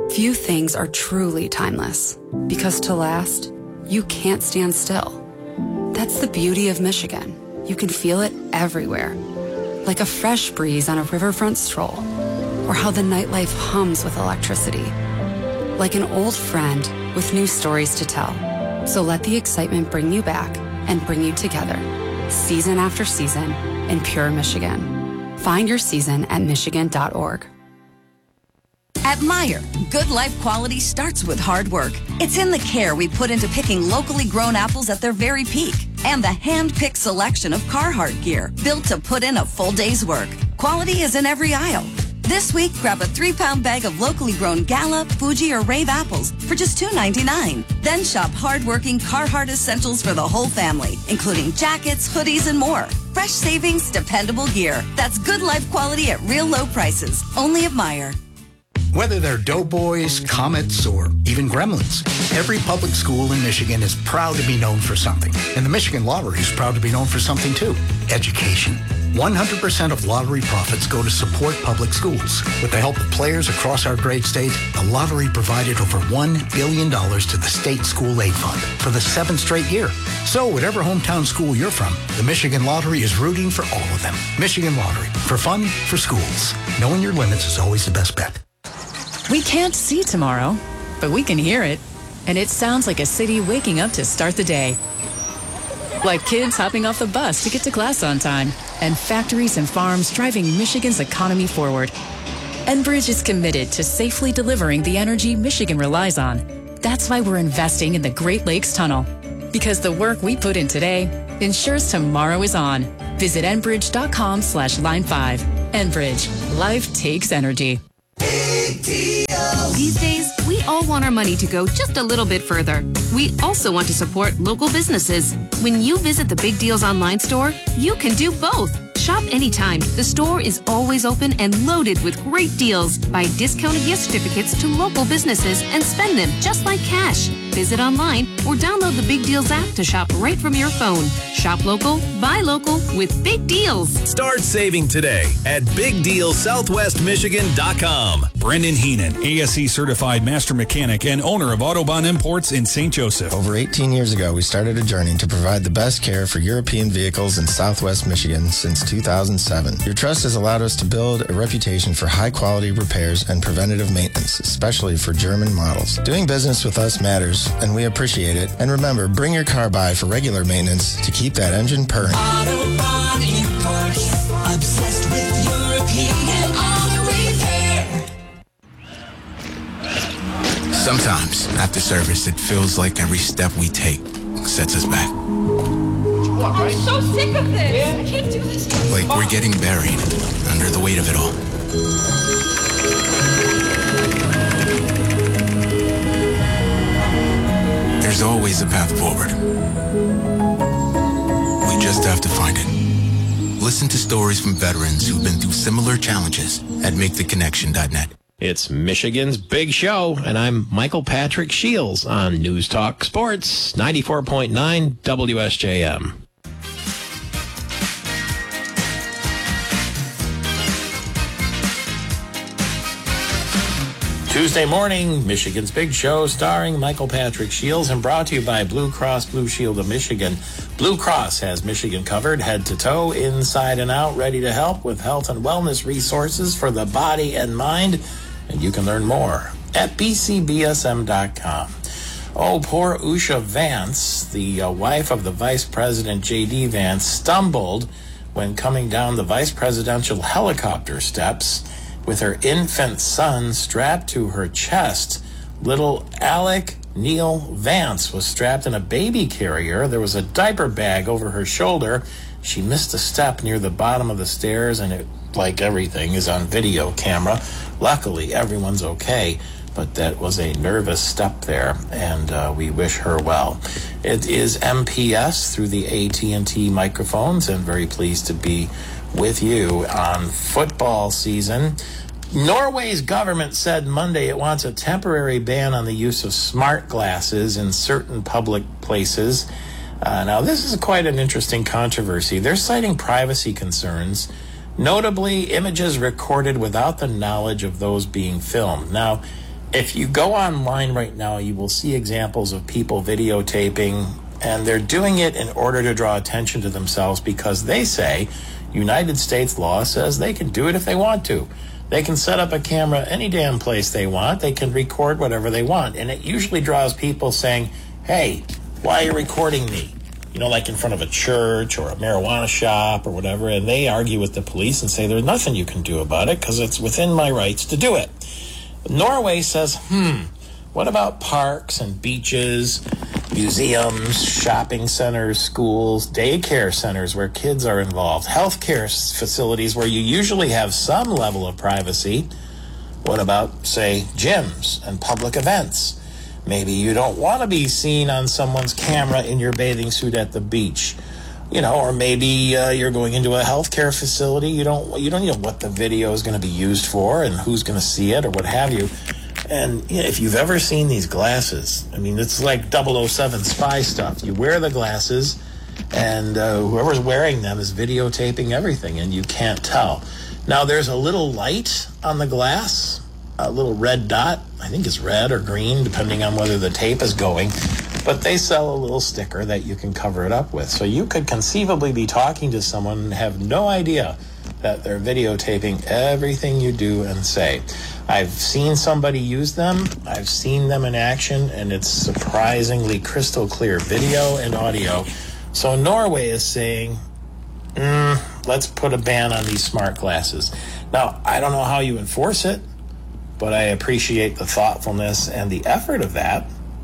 Few things are truly timeless, because to last, you can't stand still. That's the beauty of Michigan. You can feel it everywhere, like a fresh breeze on a riverfront stroll, or how the nightlife hums with electricity, like an old friend with new stories to tell. So let the excitement bring you back and bring you together, season after season, in pure Michigan. Find your season at michigan.org. At Meijer, good life quality starts with hard work. It's in the care we put into picking locally grown apples at their very peak, and the hand-picked selection of Carhartt gear built to put in a full day's work. Quality is in every aisle. This week, grab a 3-pound bag of locally grown Gala, Fuji, or Rave apples for just $2.99. Then shop hard-working Carhartt essentials for the whole family, including jackets, hoodies, and more. Fresh savings, dependable gear. That's good life quality at real low prices. Only at Meijer. Whether they're Doughboys, Comets, or even Gremlins, every public school in Michigan is proud to be known for something. And the Michigan Lottery is proud to be known for something too: education. 100% of lottery profits go to support public schools. With the help of players across our great state, the lottery provided over $1 billion to the State School Aid Fund for the 7th straight year. So whatever hometown school you're from, the Michigan Lottery is rooting for all of them. Michigan Lottery, for fun, for schools. Knowing your limits is always the best bet. We can't see tomorrow, but we can hear it. And it sounds like a city waking up to start the day. Like kids hopping off the bus to get to class on time, and factories and farms driving Michigan's economy forward. Enbridge is committed to safely delivering the energy Michigan relies on. That's why we're investing in the Great Lakes Tunnel, because the work we put in today ensures tomorrow is on. Visit Enbridge.com/line5. Enbridge, life takes energy. These days, we all want our money to go just a little bit further. We also want to support local businesses. When you visit the Big Deals online store, you can do both. Shop anytime. The store is always open and loaded with great deals. Buy discounted gift certificates to local businesses and spend them just like cash. Visit online or download the Big Deals app to shop right from your phone. Shop local, buy local with Big Deals. Start saving today at BigDealSouthwestMichigan.com. Brendan Heenan, ASE certified master mechanic and owner of Autobahn Imports in St. Joseph. Over 18 years ago, we started a journey to provide the best care for European vehicles in Southwest Michigan since 2007. Your trust has allowed us to build a reputation for high-quality repairs and preventative maintenance, especially for German models. Doing business with us matters, and we appreciate it. And remember, bring your car by for regular maintenance to keep that engine purring. Autobahn Imports, obsessed with European auto repair. Sometimes, after service, it feels like every step we take sets us back. I'm so sick of this. I can't do this. Like we're getting buried under the weight of it all. There's always a path forward. We just have to find it. Listen to stories from veterans who've been through similar challenges at MakeTheConnection.net. It's Michigan's Big Show, and I'm Michael Patrick Shields on News Talk Sports, 94.9 WSJM. Tuesday morning, Michigan's Big Show, starring Michael Patrick Shields and brought to you by Blue Cross Blue Shield of Michigan. Blue Cross has Michigan covered head to toe, inside and out, ready to help with health and wellness resources for the body and mind. And you can learn more at bcbsm.com. Oh, poor Usha Vance, the wife of the Vice President J.D. Vance, stumbled when coming down the vice presidential helicopter steps with her infant son strapped to her chest. Little Alec Neil Vance was strapped in a baby carrier. There was a diaper bag over her shoulder. She missed a step near the bottom of the stairs, and it, like everything, is on video camera. Luckily, everyone's okay, but that was a nervous step there, and we wish her well. It is MPS through the AT&T microphones, and very pleased to be with you on football season. Norway's government said Monday it wants a temporary ban on the use of smart glasses in certain public places. Now, this is quite an interesting controversy. They're citing privacy concerns, notably images recorded without the knowledge of those being filmed. Now, If you go online right now, you will see examples of people videotaping, and they're doing it in order to draw attention to themselves because they say United States law says they can do it if they want to. They can set up a camera any damn place they want. They can record whatever they want. And it usually draws people saying, hey, why are you recording me? You know, like in front of a church or a marijuana shop or whatever. And they argue with the police and say there's nothing you can do about it because it's within my rights to do it. Norway says, what about parks and beaches, museums, shopping centers, schools, daycare centers where kids are involved, healthcare facilities where you usually have some level of privacy? What about, say, gyms and public events? Maybe you don't want to be seen on someone's camera in your bathing suit at the beach. You know, or maybe you're going into a healthcare facility. You don't know what the video is going to be used for and who's going to see it or what have you. And you know, if you've ever seen these glasses, I mean, it's like 007 spy stuff. You wear the glasses, and whoever's wearing them is videotaping everything, and you can't tell. Now, there's a little light on the glass, a little red dot. I think it's red or green, depending on whether the tape is going. But they sell a little sticker that you can cover it up with. So you could conceivably be talking to someone and have no idea that they're videotaping everything you do and say. I've seen somebody use them. I've seen them in action, and it's surprisingly crystal clear video and audio. So Norway is saying, let's put a ban on these smart glasses. Now, I don't know how you enforce it, but I appreciate the thoughtfulness and the effort of that.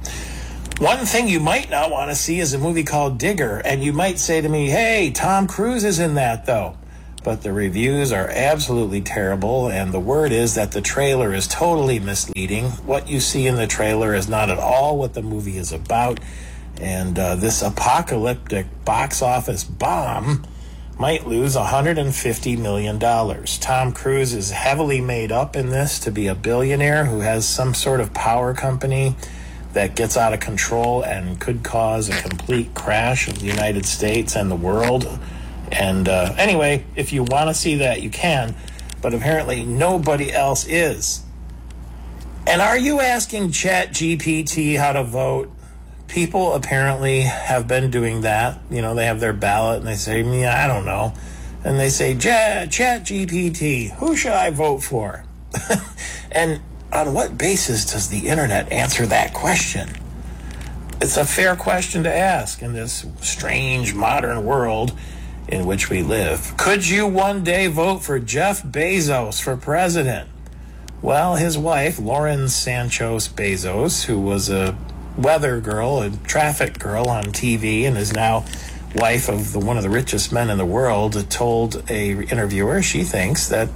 One thing you might not want to see is a movie called Digger, and you might say to me, hey, Tom Cruise is in that, though. But the reviews are absolutely terrible, and the word is that the trailer is totally misleading. What you see in the trailer is not at all what the movie is about, and this apocalyptic box office bomb might lose $150 million. Tom Cruise is heavily made up in this to be a billionaire who has some sort of power company that gets out of control and could cause a complete crash of the United States and the world. And anyway, if you want to see that, you can, but apparently nobody else is. And are you asking ChatGPT how to vote? People apparently have been doing that. You know, they have their ballot and they say, I don't know. And they say, ChatGPT, who should I vote for? And on what basis does the internet answer that question? It's a fair question to ask in this strange modern world in which we live. Could you one day vote for Jeff Bezos for president? Well, his wife, Lauren Santos Bezos, who was a weather girl, a traffic girl on TV, and is now wife of one of the richest men in the world, told a interviewer she thinks that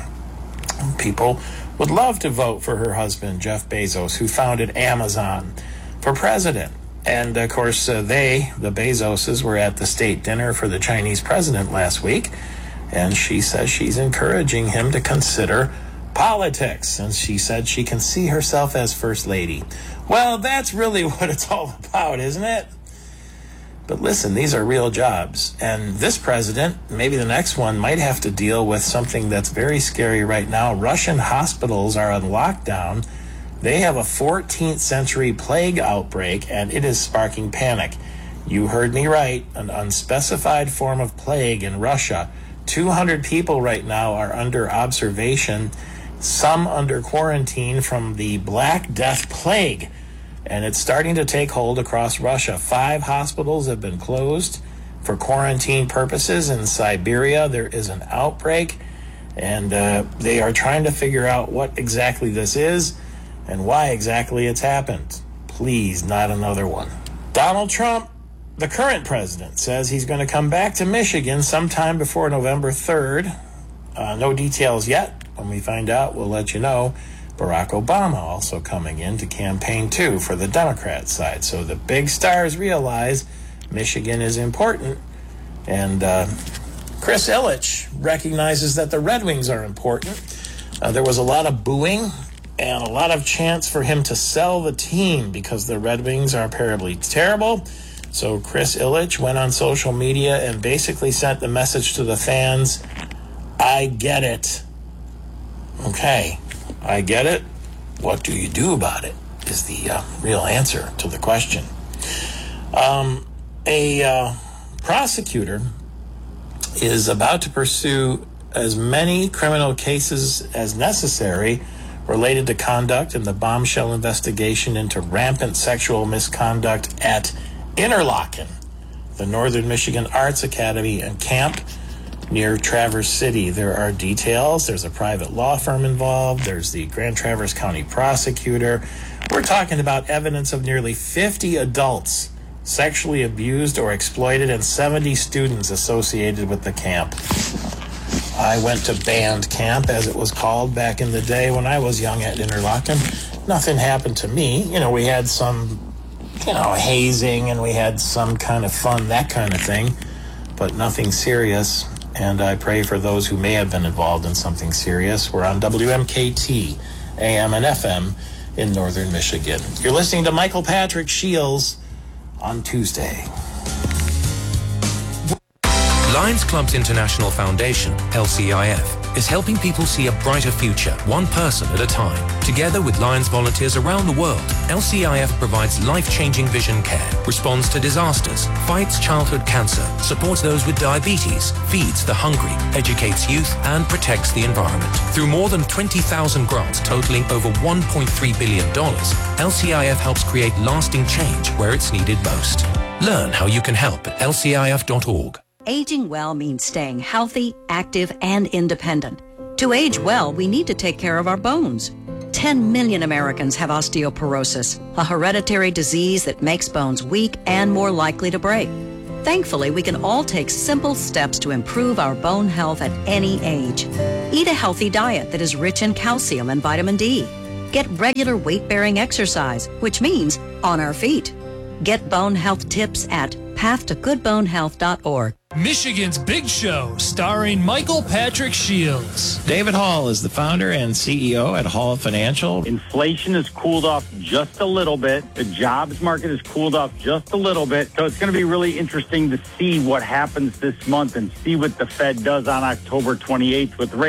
people would love to vote for her husband, Jeff Bezos, who founded Amazon, for president. And, of course, the Bezoses, were at the state dinner for the Chinese president last week, and she says she's encouraging him to consider politics, and she said she can see herself as first lady. Well, that's really what it's all about, isn't it? But listen, these are real jobs, and this president, maybe the next one, might have to deal with something that's very scary right now. Russian hospitals are on lockdown. They have a 14th century plague outbreak, and it is sparking panic. You heard me right, an unspecified form of plague in Russia. 200 people right now are under observation, some under quarantine from the Black Death plague. And it's starting to take hold across Russia. 5 hospitals have been closed for quarantine purposes. In Siberia, there is an outbreak, and they are trying to figure out what exactly this is and why exactly it's happened. Please, not another one. Donald Trump, the current president, says he's going to come back to Michigan sometime before November 3rd. No details yet. When we find out, we'll let you know. Barack Obama also coming in to campaign too for the Democrat side. So the big stars realize Michigan is important. And Chris Ilitch recognizes that the Red Wings are important. There was a lot of booing and a lot of chance for him to sell the team because the Red Wings are terrible. So Chris Ilitch went on social media and basically sent the message to the fans, I get it. Okay, I get it. what do you do about it is the real answer to the question. A prosecutor is about to pursue as many criminal cases as necessary related to conduct in the bombshell investigation into rampant sexual misconduct at Interlochen, the Northern Michigan Arts Academy and Camp near Traverse City. There are details. There's a private law firm involved. There's the Grand Traverse County prosecutor. We're talking about evidence of nearly 50 adults sexually abused or exploited and 70 students associated with the camp. I went to band camp, as it was called back in the day when I was young at Interlochen. Nothing happened to me. We had some, hazing, and we had some kind of fun, that kind of thing, but nothing serious. And I pray for those who may have been involved in something serious. We're on WMKT, AM and FM in Northern Michigan. You're listening to Michael Patrick Shields on Tuesday. Lions Clubs International Foundation, LCIF, is helping people see a brighter future, one person at a time. Together with Lions volunteers around the world, LCIF provides life-changing vision care, responds to disasters, fights childhood cancer, supports those with diabetes, feeds the hungry, educates youth, and protects the environment. Through more than 20,000 grants totaling over $1.3 billion, LCIF helps create lasting change where it's needed most. Learn how you can help at lcif.org. Aging well means staying healthy, active, and independent. To age well, we need to take care of our bones. 10 million Americans have osteoporosis, a hereditary disease that makes bones weak and more likely to break. Thankfully, we can all take simple steps to improve our bone health at any age. Eat a healthy diet that is rich in calcium and vitamin D. Get regular weight-bearing exercise, which means on our feet. Get bone health tips at pathtogoodbonehealth.org. Michigan's Big Show, starring Michael Patrick Shields. David Hall is the founder and CEO at Hall Financial. Inflation has cooled off just a little bit. The jobs market has cooled off just a little bit. So it's going to be really interesting to see what happens this month and see what the Fed does on October 28th with rates.